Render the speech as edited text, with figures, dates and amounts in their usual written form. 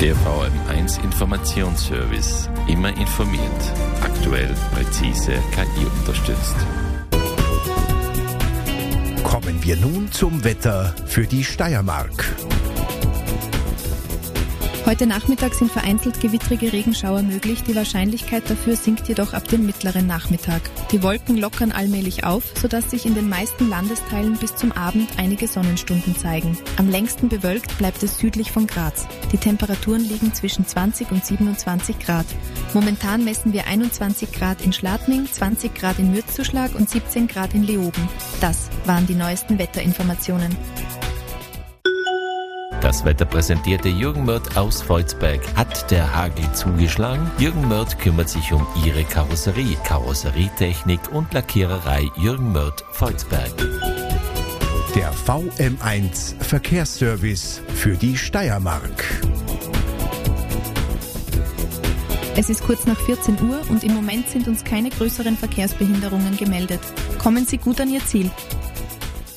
Der VM1 Informationsservice. Immer informiert. Aktuell, präzise, KI unterstützt. Kommen wir nun zum Wetter für die Steiermark. Heute Nachmittag sind vereinzelt gewittrige Regenschauer möglich. Die Wahrscheinlichkeit dafür sinkt jedoch ab dem mittleren Nachmittag. Die Wolken lockern allmählich auf, sodass sich in den meisten Landesteilen bis zum Abend einige Sonnenstunden zeigen. Am längsten bewölkt bleibt es südlich von Graz. Die Temperaturen liegen zwischen 20 und 27 Grad. Momentan messen wir 21 Grad in Schladming, 20 Grad in Mürzzuschlag und 17 Grad in Leoben. Das waren die neuesten Wetterinformationen. Das Wetter präsentierte Jürgen Mörth aus Volzberg. Hat der Hagel zugeschlagen? Jürgen Mörth kümmert sich um Ihre Karosserie. Karosserietechnik und Lackiererei Jürgen Mörth, Volzberg. Der VM1 Verkehrsservice für die Steiermark. Es ist kurz nach 14 Uhr und im Moment sind uns keine größeren Verkehrsbehinderungen gemeldet. Kommen Sie gut an Ihr Ziel.